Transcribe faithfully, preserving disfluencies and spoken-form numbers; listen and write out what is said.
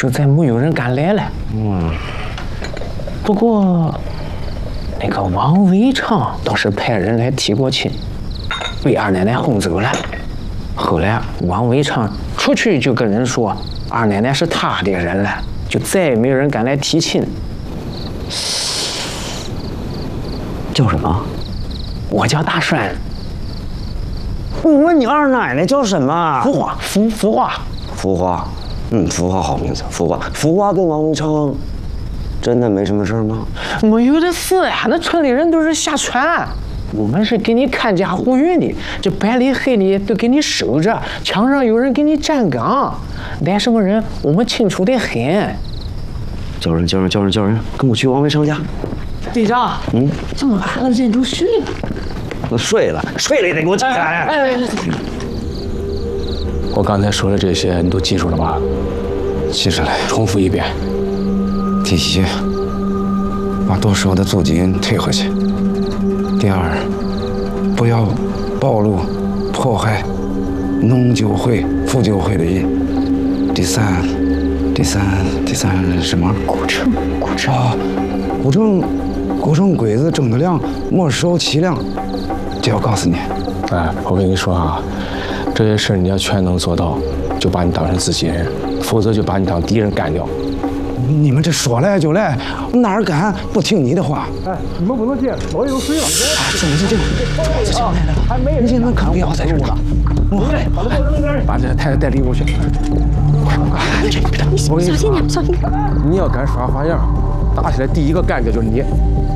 就再没有人敢来了。嗯。不过，那个王维昌倒是派人来提过亲，被二奶奶轰走了。后来王维昌出去就跟人说，二奶奶是他的人了，就再也没有人敢来提亲。 叫什么？ 我叫大栓。 我问你二奶奶叫什么？ 福花，福福花， 福花。嗯，福花好名字。福花，福花跟王维昌真的没什么事吗？ 没有的事呀，那村里人都是瞎传。我们是给你看家护院的，这白里黑里都给你守着，墙上有人给你站岗，来什么人我们清楚得很。 叫人叫人叫人叫人，跟我去王维昌家。 队长，嗯，这么晚了，人都睡了。 我睡了，睡了也得给我起来。哎哎， 我刚才说的这些你都记住了吧？ 记下来， 重复一遍。 第一，把剁手的租金退回去。第二，不要暴露、迫害农酒会、妇酒会的人。第三，第三，第三是什么？ 古城，古城啊，古城，古城鬼子挣的粮没收其粮，就要告诉你。 哎，我跟你说啊，这些事你要全能做到，就把你当成自己人；否则就把你当敌人干掉。 你们这说来就来，我哪儿敢不听你的话？ 哎，你们不能进，楼有水了。 走走走，这进来了， 还没人， 你们可不要在这了。 把这太太带里屋去。 小心点，小心点。 你要敢耍花样，打起来第一个干掉就是你。